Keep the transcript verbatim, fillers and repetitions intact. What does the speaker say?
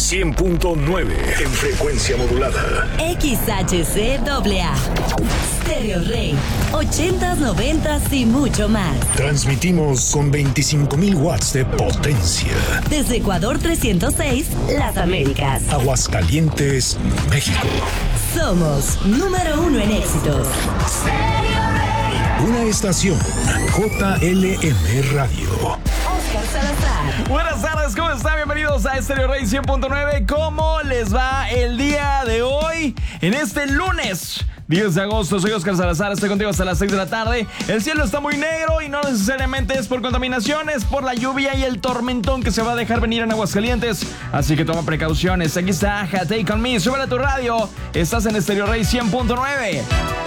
cien punto nueve en frecuencia modulada. X H C A A. Stereo Rey. ochentas, noventas y mucho más. Transmitimos con veinticinco mil watts de potencia. Desde Ecuador trescientos seis, Las Américas. Aguascalientes, México. Somos número uno en éxitos. Una estación J L M Radio. Oscar Salazar. Buenas tardes, ¿cómo están? Bienvenidos a Stereo Rey cien punto nueve. ¿Cómo les va el día de hoy? En este lunes diez de agosto, soy Oscar Salazar, estoy contigo hasta las seis de la tarde. El cielo está muy negro y no necesariamente es por contaminación, es por la lluvia y el tormentón que se va a dejar venir en Aguascalientes. Así que toma precauciones. Aquí está Take On Me, súbele a tu radio. Estás en Stereo Rey cien punto nueve.